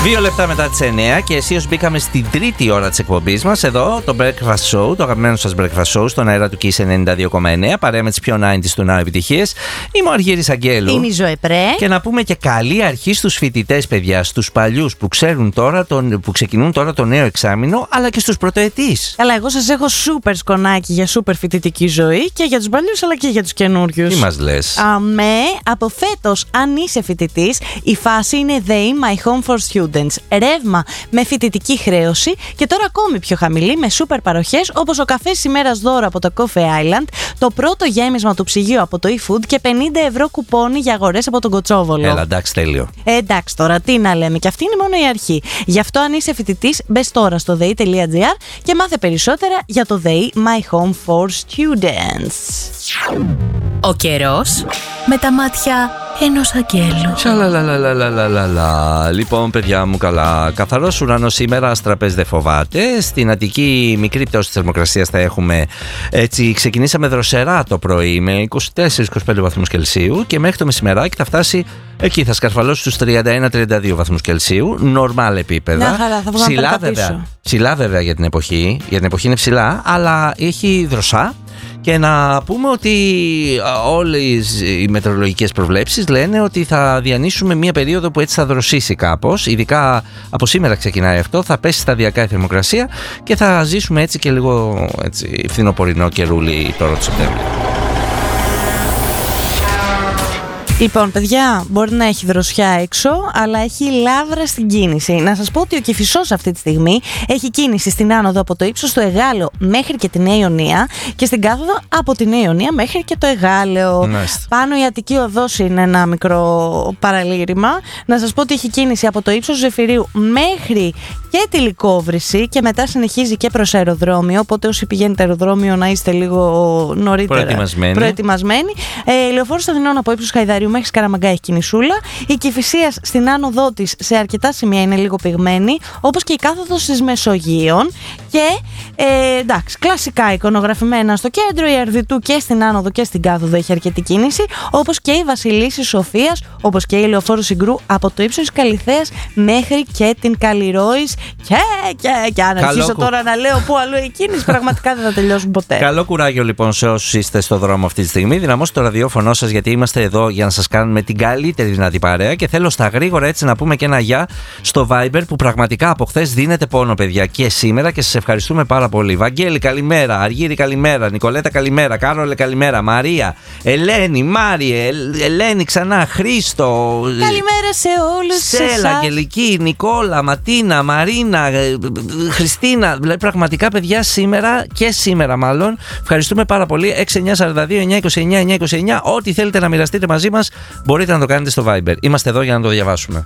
2 λεπτά μετά τις 9 και αισίως μπήκαμε στην τρίτη ώρα της εκπομπής μας. Εδώ το Breakfast Show, το αγαπημένο σας Breakfast Show, στον αέρα του Kiss 92,9, παρέα με τις πιο 90's του Now επιτυχίες. Είμαι ο Αργύρης Αγγέλου. Είμαι η Ζωέ Πρέ. Και να πούμε και καλή αρχή στους φοιτητές, παιδιά, στους παλιούς που ξέρουν τώρα που ξεκινούν τώρα το νέο εξάμηνο, αλλά και στους πρωτοετής. Καλά, εγώ σας έχω σούπερ σκονάκι για σούπερ φοιτητική ζωή και για τους παλιούς αλλά και για τους καινούριους. Τι μας λες? Από φέτος, αν είσαι φοιτητής, η φάση είναι ΔΕΗ My Home for Students. Ρεύμα με φοιτητική χρέωση και τώρα ακόμη πιο χαμηλή με σούπερ παροχές όπως ο καφές ημέρας δώρο από το Coffee Island, το πρώτο γέμισμα του ψυγείου από το eFood και 50€ κουπόνι για αγορές από τον Κοτσόβολο. Έλα, εντάξει, τέλειο. Εντάξει τώρα, τι να λέμε, και αυτή είναι μόνο η αρχή. Γι' αυτό, αν είσαι φοιτητής, μπες τώρα στο dei.gr και μάθε περισσότερα για το ΔΕΗ My Home for Students. Ο καιρός με τα μάτια ενός αγγέλου. Σαλαλαλαλαλαλαλα. Λοιπόν, παιδιά μου, καλά. Καθαρός ουρανός σήμερα, αστραπές δεν φοβάται. Στην Αττική, μικρή πτώση της θερμοκρασίας θα έχουμε. Έτσι, ξεκινήσαμε δροσερά το πρωί με 24-25 βαθμούς Κελσίου και μέχρι το μεσημεράκι θα φτάσει εκεί, θα σκαρφαλώσει στους 31-32 βαθμούς Κελσίου. Νορμάλ επίπεδα. Να χαρά, θα βγάλω ψηλά βέβαια για την εποχή. Για την εποχή είναι ψηλά, αλλά έχει δροσά. Και να πούμε ότι όλες οι μετεωρολογικές προβλέψεις λένε ότι θα διανύσουμε μία περίοδο που έτσι θα δροσίσει κάπως. Ειδικά από σήμερα ξεκινάει αυτό, θα πέσει σταδιακά η θερμοκρασία και θα ζήσουμε έτσι και λίγο έτσι, φθινοπορεινό καιρούλι τώρα το Σεπτέμβριο. Λοιπόν, παιδιά, μπορεί να έχει δροσιά έξω, αλλά έχει λάβρα στην κίνηση. Να σας πω ότι ο Κηφισός αυτή τη στιγμή έχει κίνηση στην άνοδο από το ύψος του Εγάλεο μέχρι και τη Νέα Ιωνία και στην κάθοδο από τη Νέα Ιωνία μέχρι και το Εγάλεο. Πάνω η Αττική Οδός είναι ένα μικρό παραλήρημα. Να σας πω ότι έχει κίνηση από το ύψος Ζεφυρίου μέχρι και τη Λυκόβρηση και μετά συνεχίζει και προς αεροδρόμιο. Οπότε όσοι πηγαίνετε αεροδρόμιο να είστε λίγο νωρίτερα προετοιμασμένοι. Λεωφόρος Αθηνών από ύψος Χαϊδαρίου μέχρι Σκαραμαγκά έχει κινησούλα. Η Κηφισίας στην άνοδό της σε αρκετά σημεία είναι λίγο πυγμένη, όπως και η κάθοδος της Μεσογείων. Και εντάξει, κλασικά εικονογραφημένα στο κέντρο, η Αρδιτού και στην άνοδο και στην κάθοδο έχει αρκετή κίνηση, όπως και η Βασιλίσσης Σοφίας, όπως και η Λεωφόρος Συγκρού από το ύψος της Καλιθέας μέχρι και την Καλλιρόης. Και αν αρχίσω τώρα να λέω πού αλλού η κίνηση, πραγματικά δεν θα τελειώσουν ποτέ. Καλό κουράγιο λοιπόν σε όσους είστε στο δρόμο αυτή τη στιγμή. Δυναμώστε το ραδιόφωνο σας, γιατί είμαστε εδώ για να σας κάνουμε την καλύτερη δυνατή παρέα. Και θέλω στα γρήγορα έτσι να πούμε και ένα γεια στο Viber που πραγματικά από χθες δίνεται πόνο, παιδιά, και σήμερα, και σας ευχαριστούμε πάρα πολύ. Βαγγέλη, καλημέρα. Αργύρη, καλημέρα. Νικολέτα, καλημέρα. Κάρολε, καλημέρα. Μαρία, Ελένη, Μάριε, Ελένη ξανά, Χρήστο. Καλημέρα σε όλους. Σέλα, Αγγελική, Νικόλα, Ματίνα, Μαρίνα, Χριστίνα. Πραγματικά, παιδιά, σήμερα μάλλον. Ευχαριστούμε πάρα πολύ. 6942-929-929. Ό,τι θέλετε να μοιραστείτε μαζί μας, μπορείτε να το κάνετε στο Viber. Είμαστε εδώ για να το διαβάσουμε.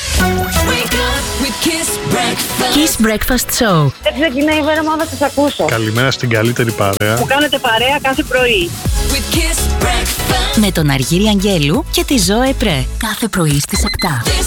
Kiss Breakfast Show. Έτσι ξεκινάει η μέρα μου, θα σας ακούσω. Καλημέρα στην καλύτερη παρέα που κάνετε παρέα κάθε πρωί. Με τον Αργύρη Αγγέλου και τη Ζωέ Πρέ. Κάθε πρωί στις 7.